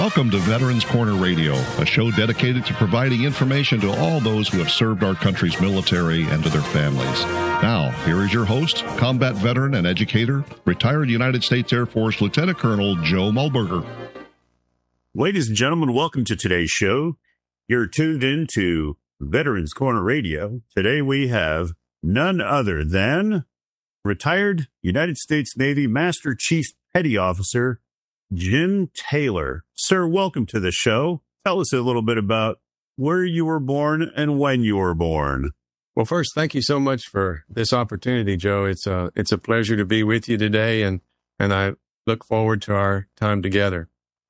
Welcome to Veterans Corner Radio, a show dedicated to providing information to all those who have served our country's military and to their families. Now, here is your host, combat veteran and educator, retired United States Air Force Lieutenant Colonel Joe Mulberger. Ladies and gentlemen, welcome to today's show. You're tuned in to Veterans Corner Radio. Today we have none other than retired United States Navy Master Chief Petty Officer Jim Taylor. Sir, welcome to the show. Tell us a little bit about where you were born and when you were born. Well, first, thank you so much for this opportunity, Joe. It's a pleasure to be with you today, and I look forward to our time together.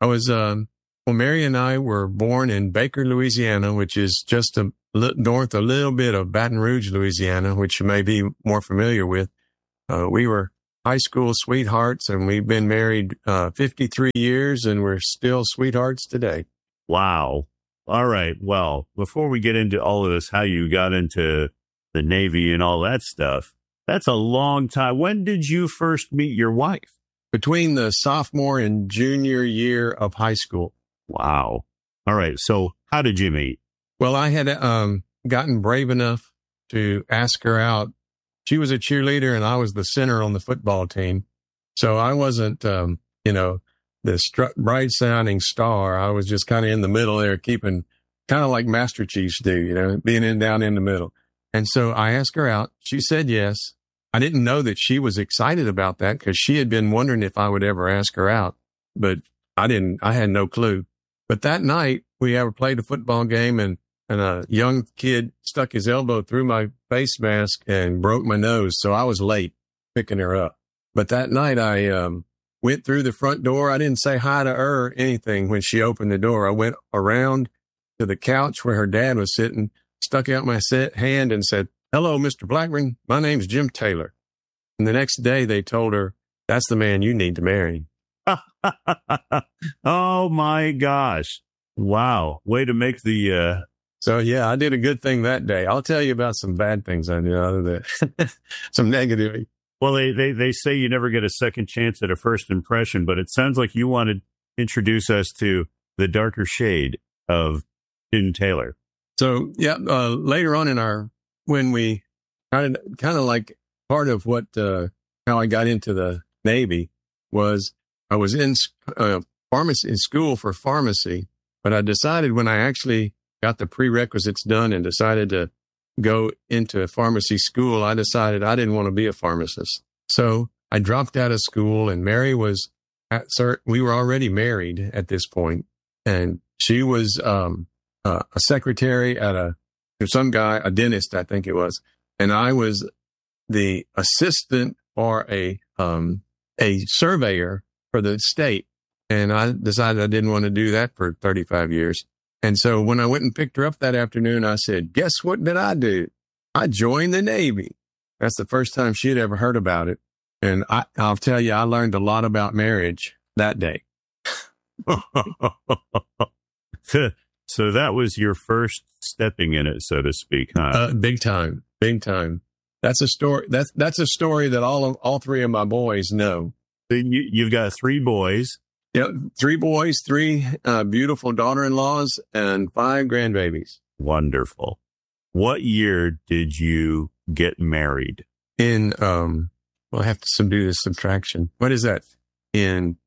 Mary and I were born in Baker, Louisiana, which is just north a little bit of Baton Rouge, Louisiana, which you may be more familiar with. We were high school sweethearts, and we've been married 53 years, and we're still sweethearts today. Wow. All right. Well, before we get into all of this, how you got into the Navy and all that stuff, that's a long time. When did you first meet your wife? Between the sophomore and junior year of high school. Wow. All right. So how did you meet? Well, I had gotten brave enough to ask her out. She was a cheerleader, and I was the center on the football team. So I wasn't, the bright-sounding star. I was just kind of in the middle there, keeping kind of like Master Chiefs do, being down in the middle. And so I asked her out. She said yes. I didn't know that she was excited about that because she had been wondering if I would ever ask her out. But I had no clue. But that night, we ever played a football game, and a young kid stuck his elbow through my face mask and broke my nose. So I was late picking her up. But that night I went through the front door. I didn't say hi to her or anything when she opened the door. I went around to the couch where her dad was sitting, stuck out my hand and said, "Hello, Mr. Blackburn. My name's Jim Taylor." And the next day they told her, "That's the man you need to marry." Oh, my gosh. Wow. Way to make the... So, yeah, I did a good thing that day. I'll tell you about some bad things I did other than some negative. Well, they say you never get a second chance at a first impression, but it sounds like you want to introduce us to the darker shade of Jim Taylor. So, yeah, later on when we kind of like part of what, how I got into the Navy was I was in school for pharmacy, but I decided when I actually got the prerequisites done and decided to go into pharmacy school, I decided I didn't want to be a pharmacist. So I dropped out of school, and Mary we were already married at this point, and she was a secretary at some guy, a dentist, I think it was, and I was the assistant or a surveyor for the state, and I decided I didn't want to do that for 35 years. And so when I went and picked her up that afternoon, I said, "Guess what did I do? I joined the Navy." That's the first time she had ever heard about it. And I'll tell you, I learned a lot about marriage that day. So that was your first stepping in it, so to speak, huh? Big time. That's a story. That's a story that all three of my boys know. You've got three boys. Yeah, 3 boys, 3 beautiful daughter-in-laws, and 5 grandbabies. Wonderful. What year did you get married? I have to do this subtraction. What is that? In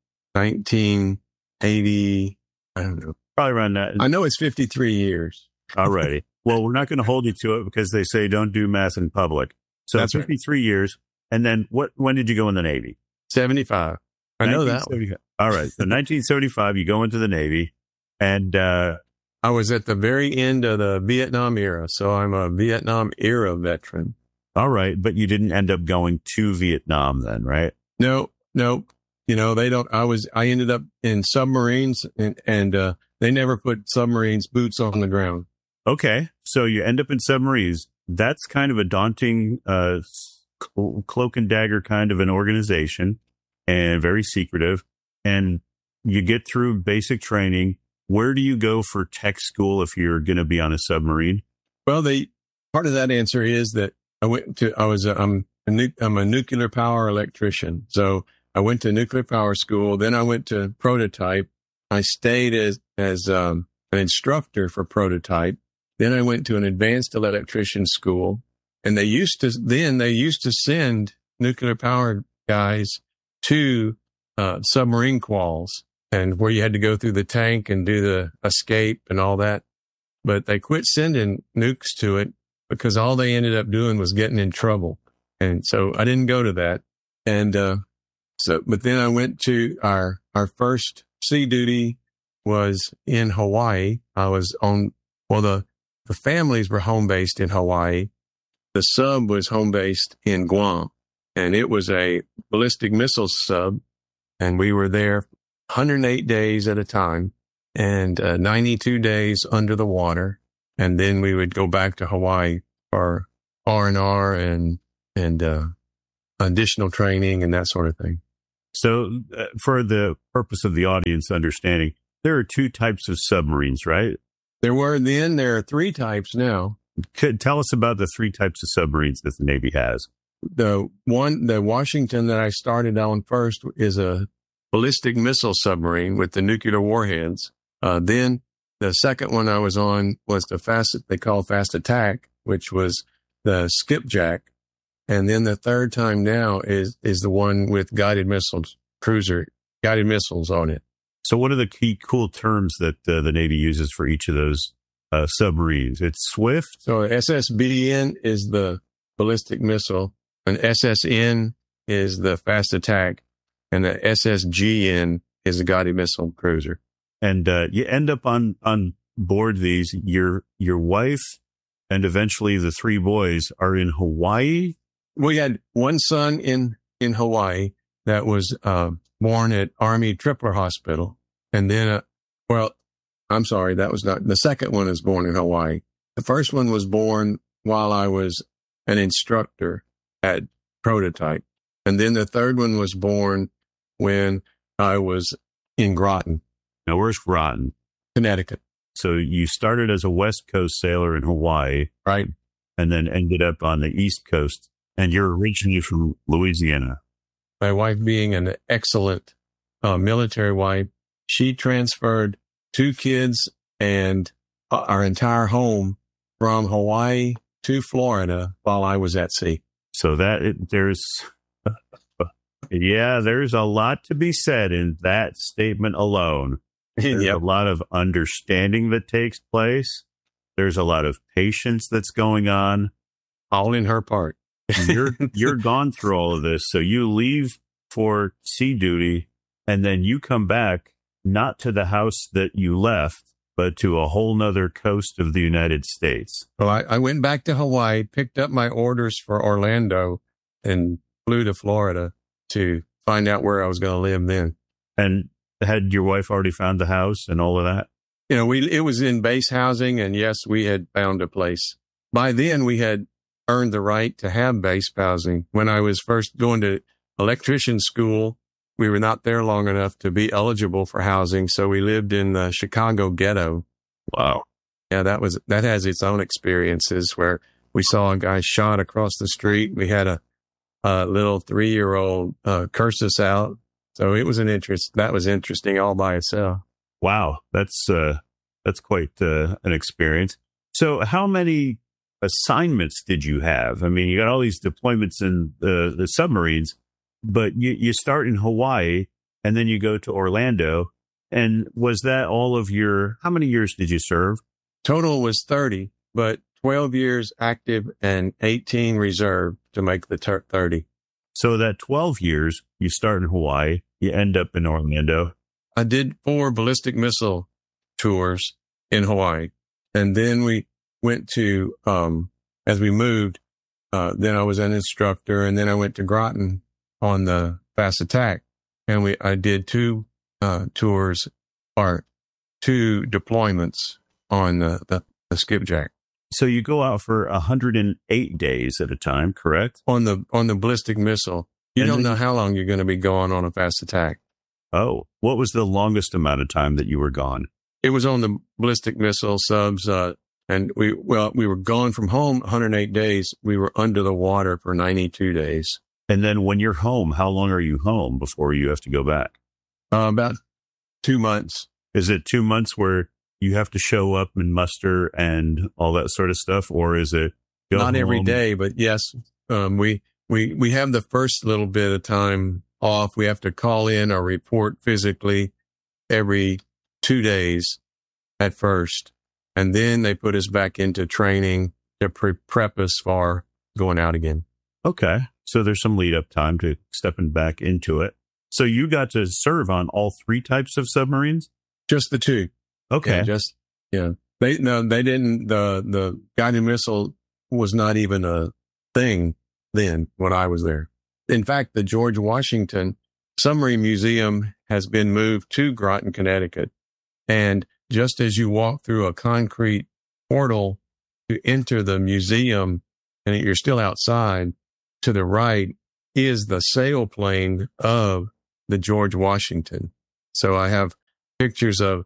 1980, I don't know. Probably around that. I know it's 53 years. All righty. Well, we're not going to hold you to it because they say don't do math in public. So that's 53 right. Years. And then when did you go in the Navy? 75. I know that. All right. So 1975, you go into the Navy, and I was at the very end of the Vietnam era, so I'm a Vietnam era veteran. All right, but you didn't end up going to Vietnam then, right? No. They don't. I ended up in submarines, and they never put submarines boots on the ground. Okay, so you end up in submarines. That's kind of a daunting cloak and dagger kind of an organization, and very secretive. And you get through basic training. Where do you go for tech school if you're going to be on a submarine? Well, part of that answer is that I'm a nuclear power electrician. So I went to nuclear power school. Then I went to prototype. I stayed as an instructor for Prototype. Then I went to an advanced electrician school, and they used to send nuclear powered guys to submarine quals, and where you had to go through the tank and do the escape and all that. But they quit sending nukes to it because all they ended up doing was getting in trouble. And so I didn't go to that. And but then I went to our first sea duty was in Hawaii. I was the families were home based in Hawaii. The sub was home based in Guam, and it was a ballistic missile sub. And we were there 108 days at a time and 92 days under the water. And then we would go back to Hawaii for R&R and additional training and that sort of thing. So for the purpose of the audience understanding, there are two types of submarines, right? There were then. There are three types now. Tell us about the three types of submarines that the Navy has. The Washington that I started on first is a ballistic missile submarine with the nuclear warheads. Then the second one I was on was they call Fast Attack, which was the skipjack. And then the third time now is the one with guided missiles on it. So what are the key cool terms that the Navy uses for each of those submarines? It's SWIFT. So SSBN is the ballistic missile, and SSN is the Fast Attack, and the SSGN is the guided missile cruiser. And you end up on board these. Your wife and eventually the three boys are in Hawaii. We had one son in Hawaii that was born at Army Tripler Hospital. And then, I'm sorry, that was not, the second one was born in Hawaii. The first one was born while I was an instructor at Prototype. And then the third one was born when I was in Groton. Now, where's Groton? Connecticut. So you started as a West Coast sailor in Hawaii. Right. And then ended up on the East Coast. And you're originally from Louisiana. My wife being an excellent military wife, she transferred 2 kids and our entire home from Hawaii to Florida while I was at sea. So there's a lot to be said in that statement alone. There's a lot of understanding that takes place. There's a lot of patience that's going on. All in her part. You're gone through all of this. So you leave for sea duty and then you come back not to the house that you left, but to a whole nother coast of the United States. Well, I went back to Hawaii, picked up my orders for Orlando, and flew to Florida to find out where I was going to live then. And had your wife already found the house and all of that? It was in base housing, and yes, we had found a place. By then, we had earned the right to have base housing. When I was first going to electrician school, we were not there long enough to be eligible for housing, so we lived in the Chicago ghetto. Wow. Yeah, that has its own experiences where we saw a guy shot across the street. We had a little 3-year-old curse us out. So it was that was interesting all by itself. Wow. That's quite an experience. So how many assignments did you have? I mean, you got all these deployments in the submarines, but you start in Hawaii and then you go to Orlando. And was that all of how many years did you serve? Total was 30, but 12 years active and 18 reserve to make the 30. So that 12 years, you start in Hawaii, you end up in Orlando. I did 4 ballistic missile tours in Hawaii. And then we went to, as we moved, then I was an instructor, and then I went to Groton on the Fast Attack. And I did 2 tours or 2 deployments on the skipjack. So you go out for 108 days at a time, correct? On the ballistic missile. You don't know how long you're going to be gone on a Fast Attack. Oh, what was the longest amount of time that you were gone? It was on the ballistic missile subs, and we were gone from home 108 days. We were under the water for 92 days. And then when you're home, how long are you home before you have to go back? About 2 months. Is it 2 months where you have to show up and muster and all that sort of stuff, or is it not every home? day? But yes, we have the first little bit of time off. We have to call in or report physically every 2 days at first, and then they put us back into training to prep us for going out again. Okay, so there's some lead up time to stepping back into it. So you got to serve on all 3 types of submarines? Just the 2. Okay. They didn't. The guided missile was not even a thing then when I was there. In fact, the George Washington Submarine Museum has been moved to Groton, Connecticut. And just as you walk through a concrete portal to enter the museum, and you're still outside, to the right is the sailplane of the George Washington. So I have pictures of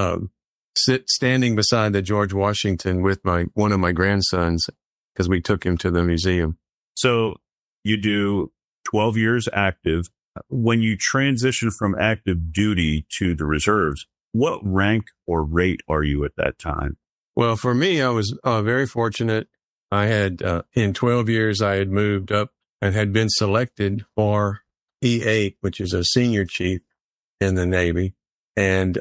standing beside the George Washington with one of my grandsons because we took him to the museum. So you do 12 years active. When you transition from active duty to the reserves, what rank or rate are you at that time? Well, for me, I was very fortunate. I had, in 12 years, I had moved up and had been selected for E8, which is a senior chief in the Navy. And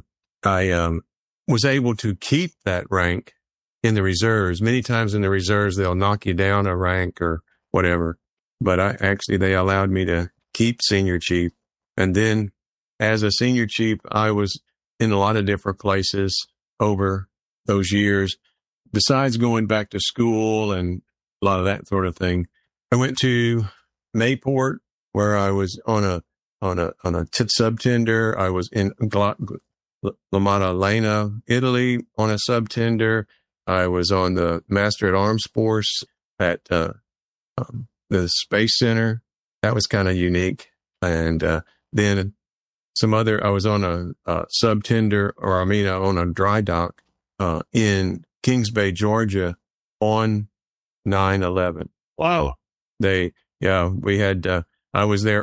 I was able to keep that rank in the reserves. Many times in the reserves, they'll knock you down a rank or whatever. But they allowed me to keep senior chief. And then as a senior chief, I was in a lot of different places over those years. Besides going back to school and a lot of that sort of thing, I went to Mayport, where I was on a subtender. I was in La Maddalena, Italy, on a subtender. I was on the Master at Arms Force at the Space Center. That was kind of unique. And then I was on a subtender, on a dry dock in Kings Bay, Georgia, on 9/11. Wow. We had, I was there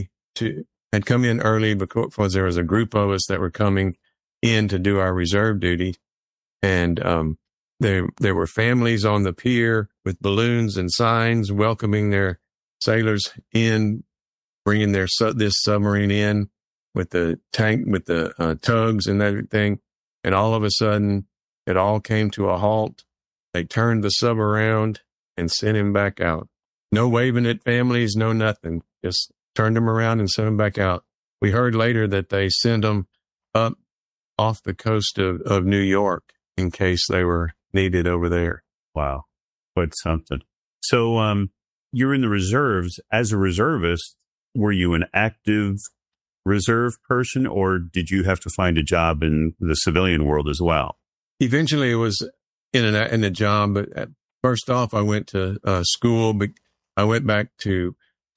had come in early because there was a group of us that were coming in to do our reserve duty. And there were families on the pier with balloons and signs welcoming their sailors in, bringing this submarine in with the tank, with the tugs and everything. And all of a sudden, it all came to a halt. They turned the sub around and sent him back out. No waving at families, no nothing. Just turned them around and sent them back out. We heard later that they sent them up off the coast of New York in case they were needed over there. Wow. Quite something. So you're in the reserves. As a reservist, were you an active reserve person, or did you have to find a job in the civilian world as well? Eventually, it was in a job. But first off, I went to school. But I went back to,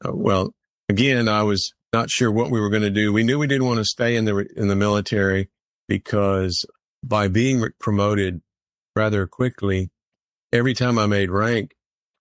again, I was not sure what we were going to do. We knew we didn't want to stay in the military because by being promoted rather quickly, every time I made rank,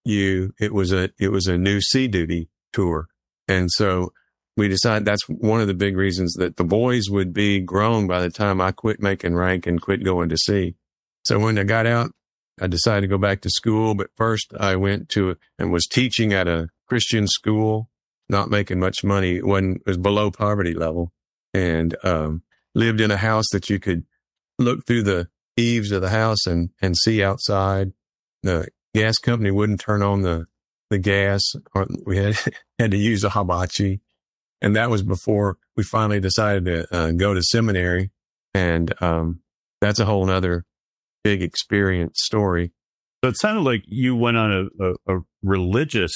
it was a new sea duty tour, and so we decided that's one of the big reasons that the boys would be grown by the time I quit making rank and quit going to sea. So when I got out, I decided to go back to school. But first I went to and was teaching at a Christian school, not making much money. It was below poverty level, and lived in a house that you could look through the eaves of the house and see outside. The gas company wouldn't turn on the gas. Or we had to use a hibachi. And that was before we finally decided to go to seminary. And that's a whole nother big experience story. So it sounded like you went on a religious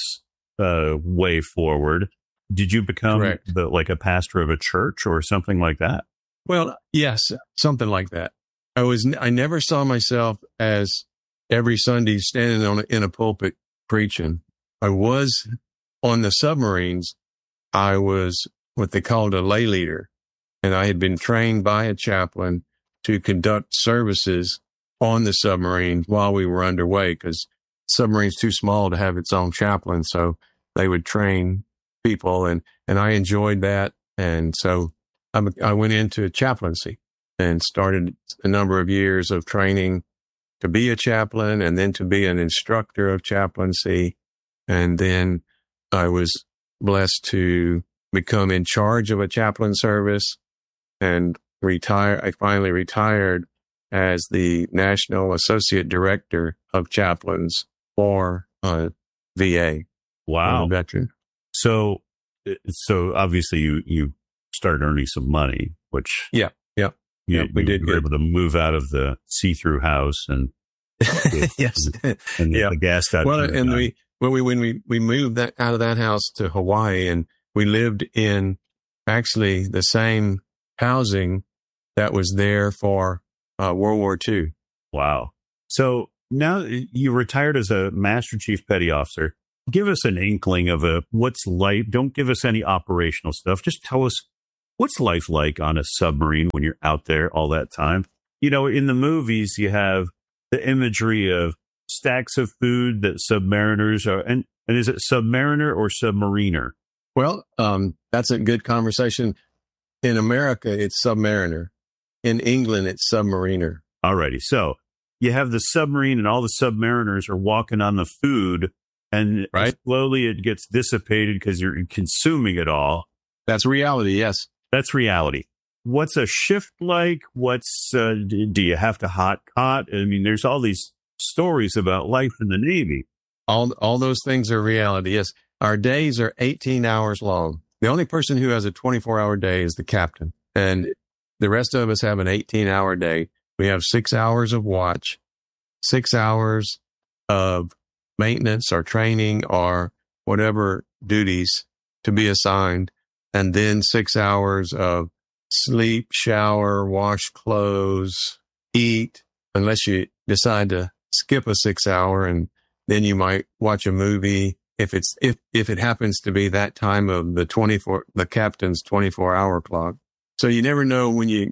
way forward. Did you become like a pastor of a church or something like that? Well, yes, something like that. I never saw myself as every Sunday standing in a pulpit preaching. I was on the submarines. I was what they called a lay leader, and I had been trained by a chaplain to conduct services on the submarine while we were underway, because the submarine's too small to have its own chaplain. So they would train people, and I enjoyed that. And so I went into chaplaincy. and started a number of years of training to be a chaplain and then to be an instructor of chaplaincy. And then I was blessed to become in charge of a chaplain service and retire. I finally retired as the National Associate Director of Chaplains for VA. Wow. Veteran. So obviously you started earning some money, which we did. You were able to move out of the see-through house and yes, and the gas out. Well, and when we moved that out of that house to Hawaii, and we lived in actually the same housing that was there for World War II. Wow. So now you retired as a Master Chief Petty Officer. Give us an inkling of what's life. Don't give us any operational stuff. Just tell us what's life like on a submarine when you're out there all that time. You know, in the movies, you have the imagery of stacks of food that submariners are. And is it submariner or submariner? Well, that's a good conversation. In America, it's submariner. In England, it's submariner. Alrighty. So you have the submarine and all the submariners are walking on the food, and slowly it gets dissipated because you're consuming it all. That's reality, yes. That's reality. What's a shift like? Do you have to hot cot? I mean, there's all these stories about life in the Navy. All those things are reality, yes. Our days are 18 hours long. The only person who has a 24-hour day is the captain. And the rest of us have an 18-hour day. We have 6 hours of watch, 6 hours of maintenance or training or whatever duties to be assigned, and then 6 hours of sleep, shower, wash clothes, eat, unless you decide to skip a 6 hour, and then you might watch a movie if it happens to be that time of the captain's 24-hour clock. So you never know when you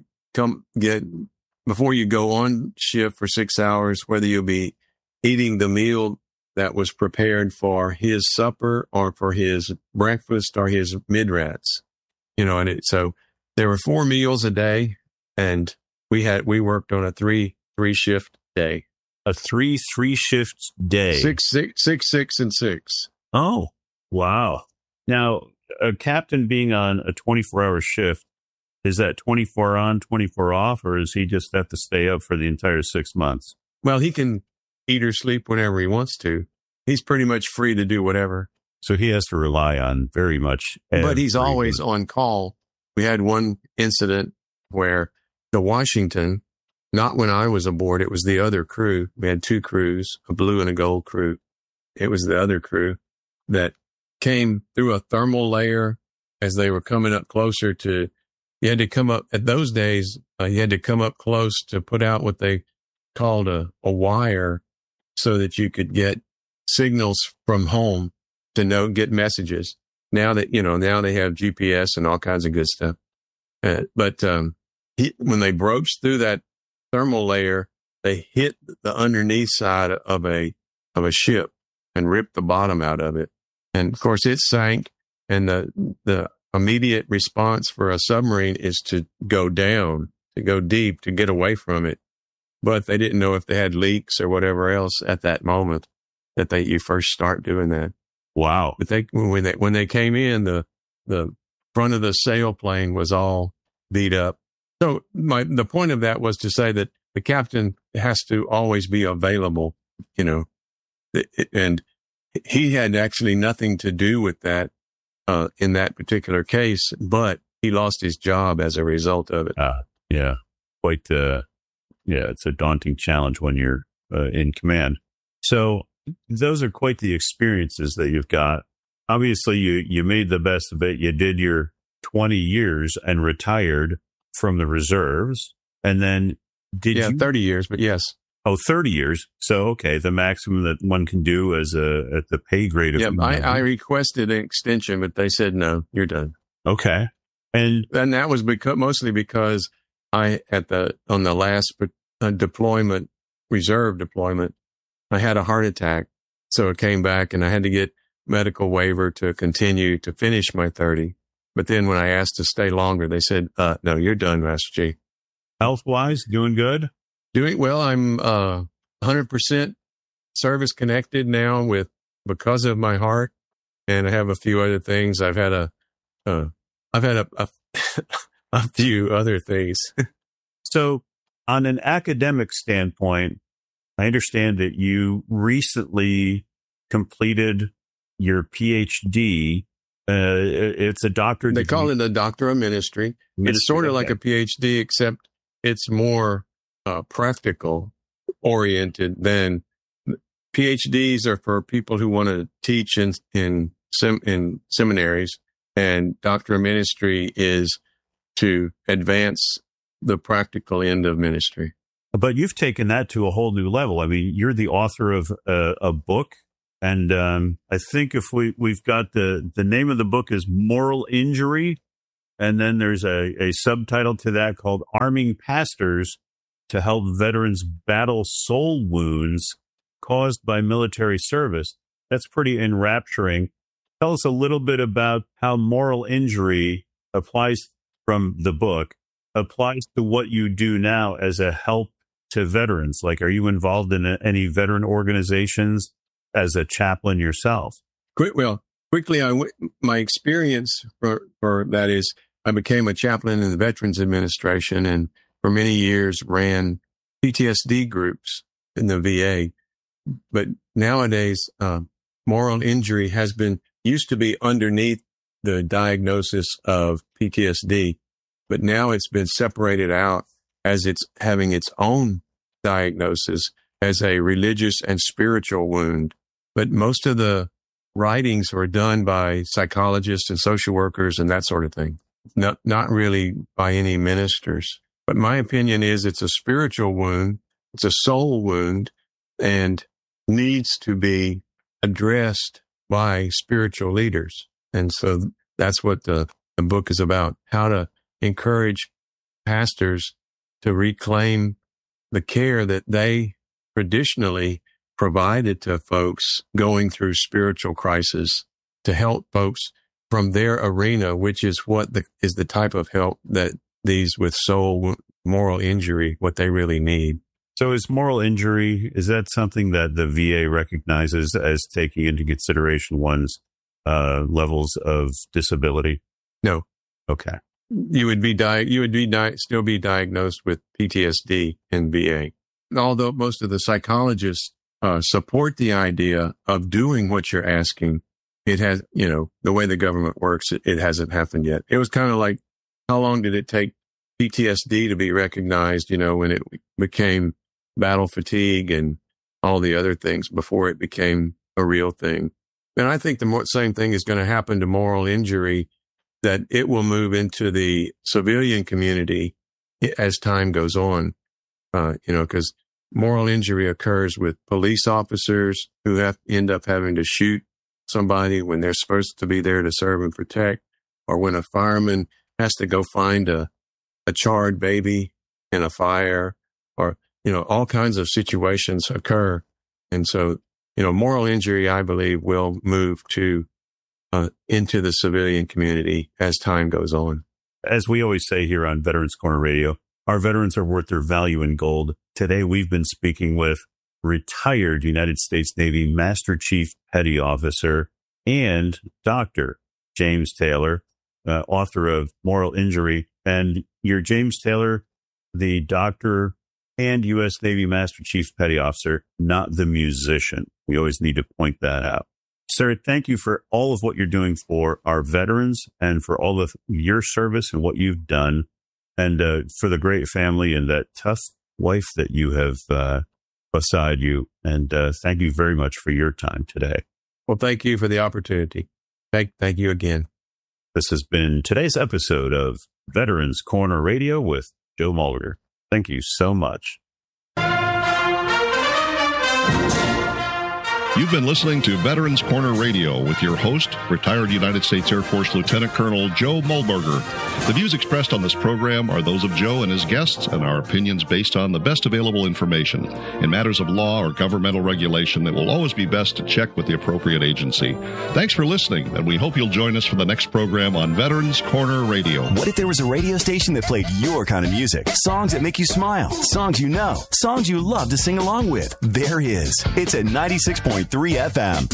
before you go on shift for 6 hours, whether you'll be eating the meal that was prepared for his supper or for his breakfast or his mid-rats. You know, so there were 4 meals a day, and we worked on a three shift day. A three shift day. Six, and 6. Oh, wow. Now, a captain being on a 24-hour shift, is that 24 on, 24 off, or does he just have to stay up for the entire 6 months? Well, he can eat or sleep whenever he wants to. He's pretty much free to do whatever. So he has to rely on very much. But he's always on call. We had one incident where the Washington, not when I was aboard, it was the other crew. We had 2 crews, a blue and a gold crew. It was the other crew that came through a thermal layer as they were coming up closer to, you had to come up, at those days, you had to come up close to put out what they called a wire so that you could get signals from home to get messages. Now they have GPS and all kinds of good stuff. But when they broached through that thermal layer, they hit the underneath side of a ship and ripped the bottom out of it. And of course it sank, and the immediate response for a submarine is to go down, to go deep, to get away from it. But they didn't know if they had leaks or whatever else at that moment that you first start doing that. Wow. But when they came in, the front of the sailplane was all beat up. So the point of that was to say that the captain has to always be available, and he had actually nothing to do with that in that particular case, but he lost his job as a result of it. Yeah. Quite, it's a daunting challenge when you're in command. So those are quite the experiences that you've got. Obviously, you made the best of it. You did your 20 years and retired from the reserves. And then 30 years, but yes. Oh, 30 years. So, okay, the maximum that one can do as at the pay grade of. Yeah, I requested an extension, but they said, no, you're done. Okay. And that was mostly because on the last deployment, reserve deployment, I had a heart attack. So it came back and I had to get medical waiver to continue to finish my 30. But then when I asked to stay longer, they said, no, you're done, Master Chief. Health-wise, doing good? Doing well. I'm 100% service connected now because of my heart, and I have a few other things. I've had a a few other things. So, on an academic standpoint, I understand that you recently completed your PhD. It's a doctorate. They call it a Doctor of Ministry. It's sort of like a PhD, except it's more practical oriented than PhDs are for people who want to teach in seminaries, and Doctor of Ministry is to advance the practical end of ministry. But you've taken that to a whole new level. I mean, you're the author of a book, and I think if we've got the name of the book is Moral Injury, and then there's a subtitle to that called Arming Pastors to Help Veterans Battle Soul Wounds Caused by Military Service. That's pretty enrapturing. Tell us a little bit about how moral injury applies from the book, applies to what you do now as a help to veterans. Like, are you involved in any veteran organizations as a chaplain yourself? Quickly, my experience for that is I became a chaplain in the Veterans Administration, and for many years ran PTSD groups in the VA. But nowadays, moral injury used to be underneath the diagnosis of PTSD, but now it's been separated out as it's having its own diagnosis as a religious and spiritual wound. But most of the writings were done by psychologists and social workers and that sort of thing, not really by any ministers. But my opinion is it's a spiritual wound, it's a soul wound, and needs to be addressed by spiritual leaders. And so that's what the book is about, how to encourage pastors to reclaim the care that they traditionally provided to folks going through spiritual crisis, to help folks from their arena, which is is the type of help that these with moral injury, what they really need. So is moral injury, is that something that the VA recognizes as taking into consideration one's levels of disability? No. Okay. You would still be diagnosed with PTSD in VA. Although most of the psychologists support the idea of doing what you're asking, it has, the way the government works, it hasn't happened yet. It was kind of like, how long did it take PTSD to be recognized, when it became battle fatigue and all the other things before it became a real thing. And I think the same thing is going to happen to moral injury, that it will move into the civilian community as time goes on, because moral injury occurs with police officers who end up having to shoot somebody when they're supposed to be there to serve and protect, or when a fireman has to go find a charred baby in a fire, or, all kinds of situations occur. And so, moral injury, I believe, will move into the civilian community as time goes on. As we always say here on Veterans Corner Radio, our veterans are worth their value in gold. Today, we've been speaking with retired United States Navy Master Chief Petty Officer and Dr. James Taylor, author of Moral Injury. And you're James Taylor, the doctor and U.S. Navy Master Chief Petty Officer, not the musician. We always need to point that out. Sir, thank you for all of what you're doing for our veterans and for all of your service and what you've done, and for the great family and that tough wife that you have beside you. And thank you very much for your time today. Well, thank you for the opportunity. Thank you again. This has been today's episode of Veterans Corner Radio with Joe Mulder. Thank you so much. You've been listening to Veterans Corner Radio with your host, retired United States Air Force Lieutenant Colonel Joe Mullberger. The views expressed on this program are those of Joe and his guests and are opinions based on the best available information. In matters of law or governmental regulation, it will always be best to check with the appropriate agency. Thanks for listening, and we hope you'll join us for the next program on Veterans Corner Radio. What if there was a radio station that played your kind of music? Songs that make you smile, songs you know, songs you love to sing along with. There is. It's at 96.3 FM.